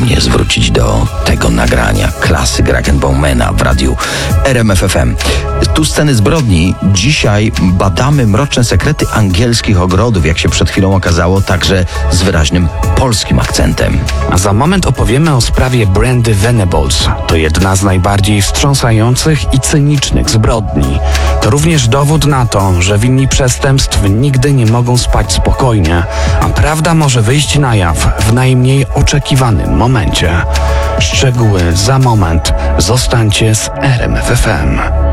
ponownie zwrócić do tego nagrania klasyk Rock and Bowmana w radiu RMF FM. Tu sceny zbrodni. Dzisiaj badamy mroczne sekrety angielskich ogrodów, jak się przed chwilą okazało, także z wyraźnym polskim akcentem. A za moment opowiemy o sprawie Brandy Venables. To jedna z najbardziej wstrząsających i cynicznych zbrodni. To również dowód na to, że winni przestępstw nigdy nie mogą spać spokojnie, a prawda może wyjść na jaw w najmniej oczekiwanym momencie. Szczegóły za moment. Zostańcie z RMF FM.